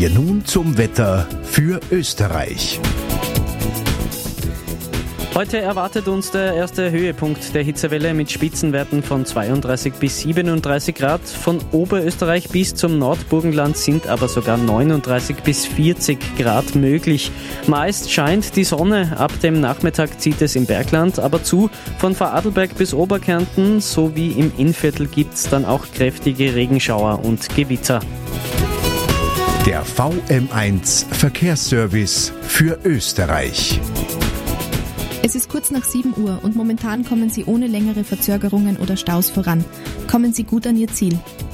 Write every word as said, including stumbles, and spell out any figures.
wir nun zum Wetter für Österreich. Heute erwartet uns der erste Höhepunkt der Hitzewelle mit Spitzenwerten von zweiunddreißig bis siebenunddreißig Grad. Von Oberösterreich bis zum Nordburgenland sind aber sogar neununddreißig bis vierzig Grad möglich. Meist scheint die Sonne, ab dem Nachmittag zieht es im Bergland aber zu. Von Vorarlberg bis Oberkärnten sowie im Innviertel gibt es dann auch kräftige Regenschauer und Gewitter. Der V M eins Verkehrsservice für Österreich. Es ist kurz nach sieben Uhr und momentan kommen Sie ohne längere Verzögerungen oder Staus voran. Kommen Sie gut an Ihr Ziel.